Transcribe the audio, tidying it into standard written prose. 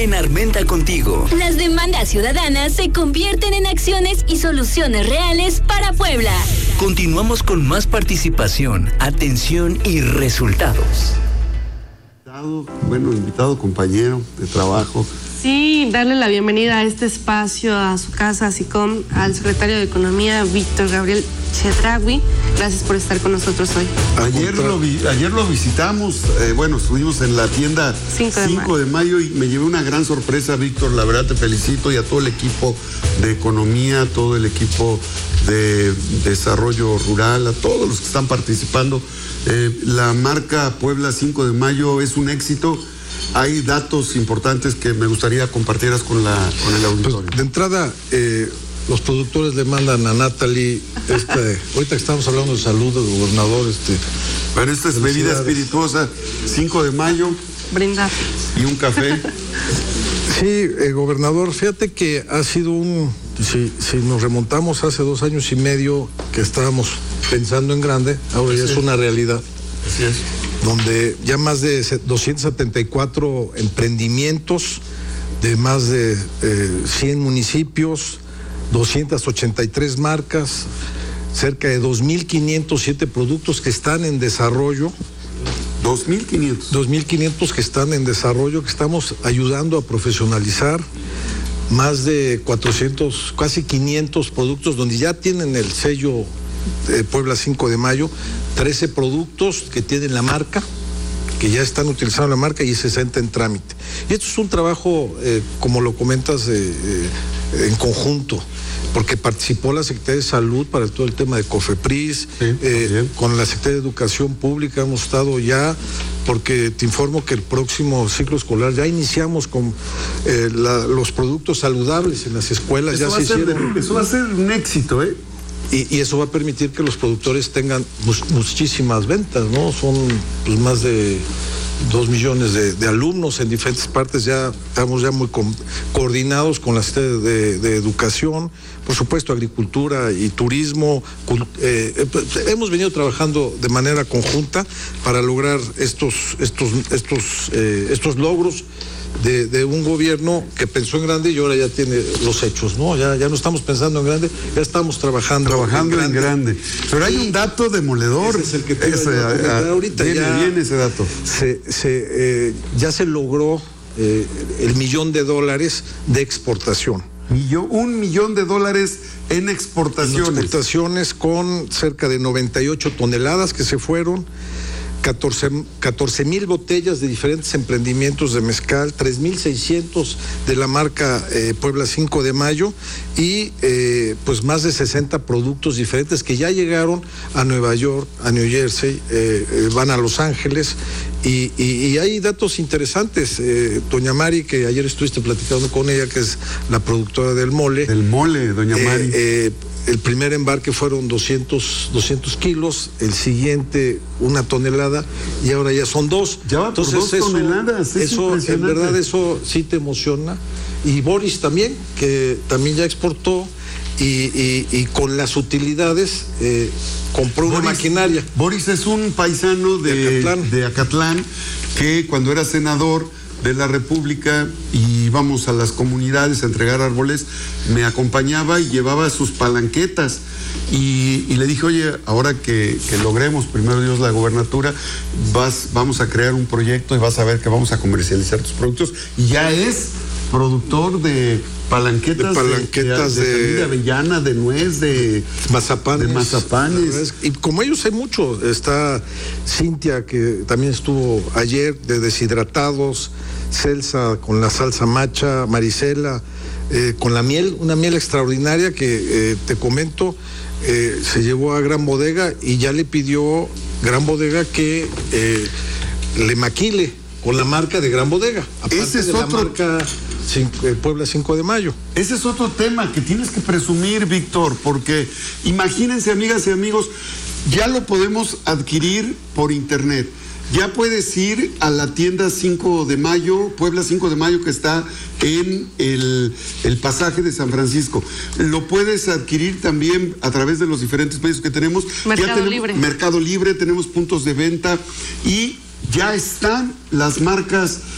En Armenta Contigo. Las demandas ciudadanas se convierten en acciones y soluciones reales para Puebla. Continuamos con más participación, atención y resultados. Invitado, compañero de trabajo. Sí, darle la bienvenida a este espacio, a su casa, a SICOM, al secretario de Economía, Víctor Gabriel Chedraui. Gracias por estar con nosotros hoy. Ayer lo visitamos, estuvimos en la tienda 5 de mayo y me llevé una gran sorpresa, Víctor. La verdad te felicito, y a todo el equipo de Economía, todo el equipo de Desarrollo Rural, a todos los que están participando. La marca Puebla 5 de mayo es un éxito. Hay datos importantes que me gustaría compartieras con el auditorio. Pues, de entrada, los productores le mandan a Natalie, ahorita que estamos hablando de salud del gobernador, Bueno, esta es bebida espirituosa, 5 de mayo. Brindar. Y un café. Sí, gobernador, fíjate que ha sido si nos remontamos hace 2 años y medio que estábamos pensando en grande, ahora ya es una realidad. Así es. Donde ya más de 274 emprendimientos de más de 100 municipios, 283 marcas, cerca de 2.507 productos que están en desarrollo. 2.500 que están en desarrollo, que estamos ayudando a profesionalizar. Más de 400, casi 500 productos donde ya tienen el sello Puebla 5 de mayo, 13 productos que tienen la marca, que ya están utilizando la marca, y 60 en trámite. Y esto es un trabajo, como lo comentas, en conjunto, porque participó la Secretaría de Salud para todo el tema de COFEPRIS, con la Secretaría de Educación Pública hemos estado ya, porque te informo que el próximo ciclo escolar ya iniciamos con los productos saludables en las escuelas. Eso va a ser un éxito, Y eso va a permitir que los productores tengan muchísimas ventas, ¿no? Son más de 2 millones de alumnos en diferentes partes. Ya estamos muy coordinados con la Secretaría de Educación, por supuesto Agricultura y Turismo. Hemos venido trabajando de manera conjunta para lograr estos logros de un gobierno que pensó en grande y ahora ya tiene los hechos, ¿no? Ya no estamos pensando en grande, ya estamos trabajando en grande. Pero hay un dato demoledor. Ese es el que ahorita viene ese dato. Ya se logró $1 millón de exportación. $1 millón en exportaciones. En exportaciones, con cerca de 98 toneladas que se fueron. 14,000 botellas de diferentes emprendimientos de mezcal, 3,600 de la marca Puebla 5 de mayo y pues más de 60 productos diferentes que ya llegaron a Nueva York, a New Jersey, van a Los Ángeles y hay datos interesantes. Doña Mari, que ayer estuviste platicando con ella, que es la productora del mole. Del mole, doña Mari. El primer embarque fueron 200 kilos, el siguiente 1 tonelada y ahora ya son 2. Ya va por 2 toneladas. Eso en verdad, eso sí te emociona. Y Boris también, que también ya exportó y con las utilidades compró una maquinaria. Boris es un paisano de Acatlán, que cuando era senador de la República y íbamos a las comunidades a entregar árboles, me acompañaba y llevaba sus palanquetas y le dije, oye, ahora que logremos primero Dios la gobernatura, vamos a crear un proyecto y vas a ver que vamos a comercializar tus productos, y ya es productor de palanquetas de avellana, de nuez, de mazapanes. Y como ellos hay mucho, está Cintia, que también estuvo ayer, de deshidratados, Celsa con la salsa macha, Marisela con la miel, una miel extraordinaria que te comento, se llevó a Gran Bodega y ya le pidió Gran Bodega que le maquile con la marca de Gran Bodega. Ese es otro. La marca Puebla 5 de mayo. Ese es otro tema que tienes que presumir, Víctor, porque imagínense, amigas y amigos, ya lo podemos adquirir por internet. Ya puedes ir a la tienda 5 de mayo, Puebla 5 de mayo, que está en el pasaje de San Francisco. Lo puedes adquirir también a través de los diferentes medios que tenemos. Mercado Libre, tenemos puntos de venta y ya están las marcas